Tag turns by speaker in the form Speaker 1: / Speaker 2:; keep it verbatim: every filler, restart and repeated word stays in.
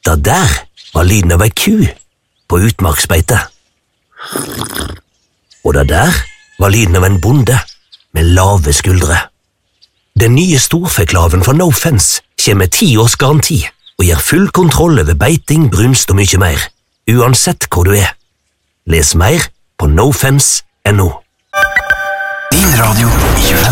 Speaker 1: Det der var lyden av ei ku på utmarksbeite. Og det der var lyden av en bonde med lave skuldre. Den nye storfeklaven fra No Fence kommer med ti års garanti og gir full kontroll over beiting, brunst og mye mer, uansett hvor du er. Les mer på nofence punktum no.
Speaker 2: Din radio i tjuefem